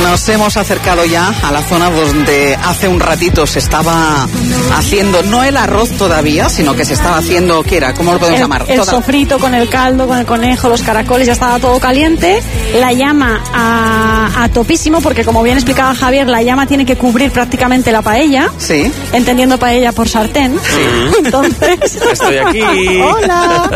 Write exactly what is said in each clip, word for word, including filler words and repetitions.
Nos hemos acercado ya a la zona donde hace un ratito se estaba haciendo, no el arroz todavía, sino que se estaba haciendo, ¿qué era? ¿Cómo lo podemos el, llamar? El Toda... sofrito con el caldo, con el conejo, los caracoles, ya estaba todo caliente. La llama a, a topísimo, porque como bien explicaba Javier, la llama tiene que cubrir prácticamente la paella. Sí. Entendiendo paella por sartén. Sí. Entonces... Estoy aquí. Hola.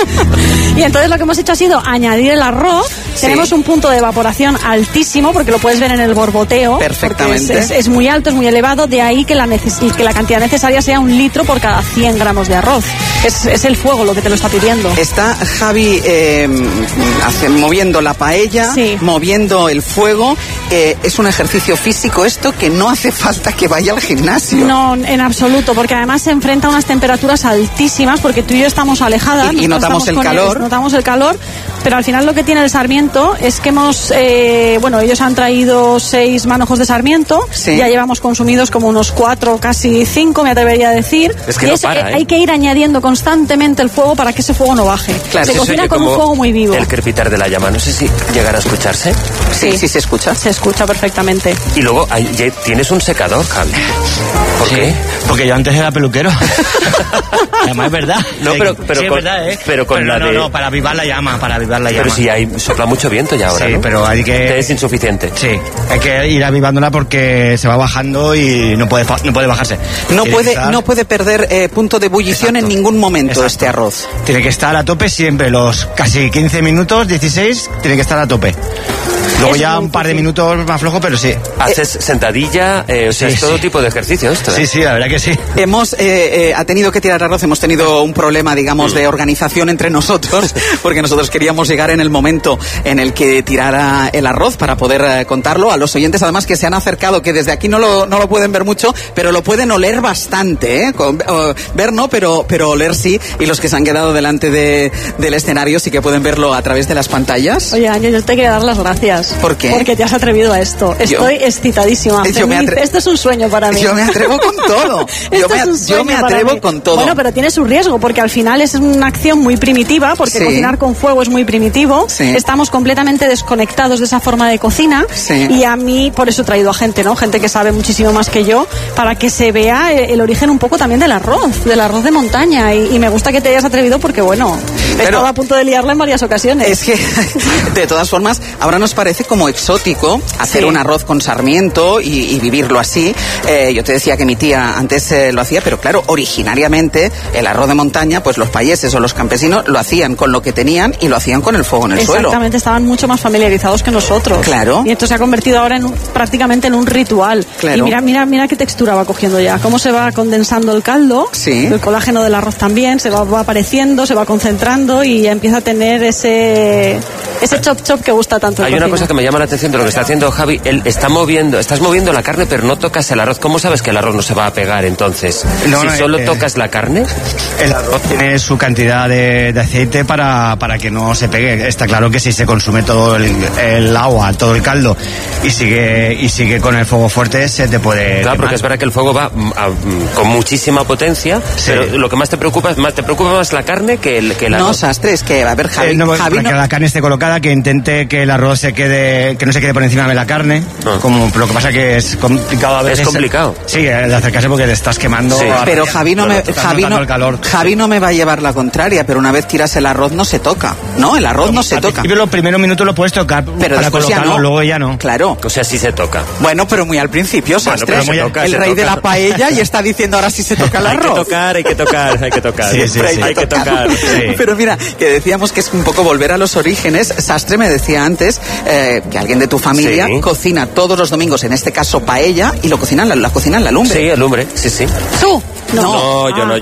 Y entonces lo que hemos hecho ha sido añadir el arroz. Sí. Tenemos un punto de evaporación altísimo, porque lo puedes ver en el borboteo. Perfectamente. Es, es, es muy alto, es muy elevado, de ahí que la, neces- que la cantidad necesaria sea un litro por cada cien gramos de arroz. Es, es el fuego lo que te lo está pidiendo. Está Javi eh, hace, moviendo la paella, sí. moviendo el fuego. Eh, es un ejercicio físico esto que no hace falta que vaya al gimnasio. No, en absoluto, porque además se enfrenta a unas temperaturas altísimas, porque tú y yo estamos alejadas. Y, y notamos el calor. Él, notamos el calor, pero al final lo que tiene el Sarmiento es que hemos, eh, bueno, ellos han traído seis manojos de Sarmiento, sí. Ya llevamos consumidos como unos cuatro, casi cinco, me atrevería a decir. Es que y no es, para, eh, ¿eh? Hay que ir añadiendo constantemente el fuego para que ese fuego no baje. Claro, se sí, cocina oye con un fuego muy vivo. El crepitar de la llama, no sé si llegará a escucharse. Sí, sí, sí se escucha. Se escucha perfectamente. Y luego hay, tienes un secador, Javi. ¿Por sí, qué? Porque yo antes era peluquero. Además es verdad. No, pero, pero sí, con, es verdad, ¿eh? pero con pero la no, de... no, para avivar la llama, para avivar la llama. Pero si hay, sopla mucho viento ya ahora, sí, ¿no? pero hay que... Es insuficiente. Sí, hay que ir avivándola porque se va bajando y no puede, no puede bajarse. No Tiene puede, estar... no puede perder eh, punto de ebullición. Exacto. En ningún momento. Exacto. Este arroz. Tiene que estar a tope siempre, los casi quince minutos, dieciséis, tiene que estar a tope. Luego es ya un par de minutos más flojo, pero sí. Haces sentadilla, eh, o sea, sí, es todo sí. tipo de ejercicio esto, ¿eh? Sí, sí, la verdad que sí. Hemos, eh, eh, ha tenido que tirar arroz, hemos tenido un problema, digamos, de organización entre nosotros, porque nosotros queríamos llegar en el momento en el que tirara el arroz para poder eh, contarlo a los oyentes, además que se han acercado, que desde aquí no lo, no lo pueden ver mucho, pero lo pueden oler bastante, ¿eh? Con, uh, ver no, pero, pero oler sí, y los que se han quedado delante de, del escenario sí que pueden verlo a través de las pantallas. Oye, Ángel, yo te quería dar las gracias. ¿Por qué? Porque te has atrevido a esto. Estoy yo, excitadísima. Yo me atre... Esto es un sueño para mí. Yo me atrevo con todo. yo, me, es yo me atrevo con todo. Bueno, pero tiene su riesgo, porque al final es una acción muy primitiva, porque sí. Cocinar con fuego es muy primitivo. Sí. Estamos completamente desconectados de esa forma de cocina. Sí. Y a mí, por eso he traído a gente, ¿no? Gente que sabe muchísimo más que yo, para que se vea el origen un poco también del arroz, del arroz de montaña. Y, y me gusta que te hayas atrevido porque, bueno, he pero estado a punto de liarla en varias ocasiones. Es que, de todas formas, ahora nos parece como exótico hacer sí. un arroz con sarmiento y, y vivirlo así. Eh, yo te decía que mi tía antes eh, lo hacía, pero claro, originariamente el arroz de montaña, pues los payeses o los campesinos lo hacían con lo que tenían y lo hacían con el fuego en el Exactamente, suelo. Exactamente, estaban mucho más familiarizados que nosotros. Claro. Y esto se ha convertido ahora en un, prácticamente en un ritual. Claro. Y mira, mira, mira qué textura va cogiendo ya, cómo se va condensando el caldo, sí. El colágeno del arroz también, se va, va apareciendo, se va concentrando y ya empieza a tener ese ese chop chop que gusta tanto. Hay una cosa que me llama la atención de lo que está haciendo Javi, él está moviendo, estás moviendo la carne pero no tocas el arroz. ¿Cómo sabes que el arroz no se va a pegar entonces? No, si no, solo eh, tocas la carne. El arroz tiene su cantidad de, de aceite para, para que no se pegue. Está claro que si se consume todo el, el agua, todo el caldo y sigue y sigue con el fuego fuerte, se te puede Claro, quemar. porque es verdad que el fuego va a, con muchísima potencia, sí. Pero lo que más te preocupa es más, te preocupa más la carne que el, que el arroz. No, Sastre, es que, a ver, Javi, eh, no, Javi para no... que la carne esté colocada, que intente que el arroz se quede, que no se quede por encima de la carne. Ah. Como lo que pasa que es complicado a veces. Es complicado. Sí, de acercarse porque te estás quemando. Sí. Pero Javi no, me, Javi, no, Javi no me va a llevar la contraria, pero una vez tiras el arroz no se toca, ¿no? El arroz no, no se toca. Al los primeros minutos lo puedes tocar, pero para colocarlo, ya no. Luego ya no. Claro. O sea, sí se toca. Bueno, pero muy al principio, Sastre. Bueno, toca, el rey toca. de la paella y está diciendo ahora sí se toca el arroz. Hay que tocar, hay que tocar, hay que tocar. Sí, sí, sí. Hay que tocar. Sí. Pero mira, que decíamos que es un poco volver a los orígenes. Sastre me decía antes eh, que alguien de tu familia sí. cocina todos los domingos, en este caso paella, y lo cocinan la, la cocina en la lumbre. Sí, el lumbre, sí, sí. ¿Tú? No, no yo no.